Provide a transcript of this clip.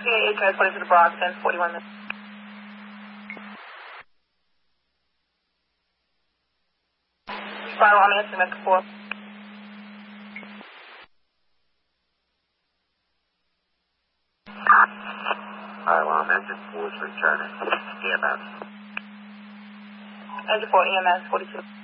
CAA transported to the Bronx in 41 minutes. Follow, I'm answering Mr. 4. Alright, well, engine 4 is returning. EMS. Engine 4, EMS 42.